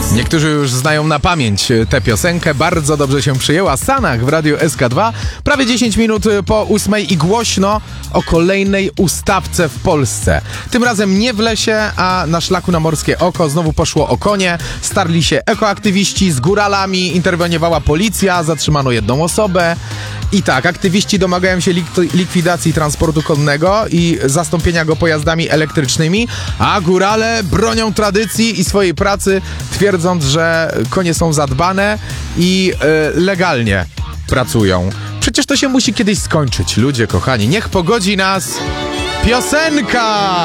Niektórzy już znają na pamięć tę piosenkę, bardzo dobrze się przyjęła. Sanach w Radiu SK2, prawie 10 minut po 8 i głośno o kolejnej ustawce w Polsce. Tym razem nie w lesie, a na szlaku na Morskie Oko znowu poszło o konie. Starli się ekoaktywiści z góralami, interweniowała policja, zatrzymano jedną osobę. I tak, aktywiści domagają się likwidacji transportu konnego i zastąpienia go pojazdami elektrycznymi, a górale bronią tradycji i swojej pracy, twierdząc, że konie są zadbane i legalnie pracują. Przecież to się musi kiedyś skończyć. Ludzie kochani, niech pogodzi nas piosenka!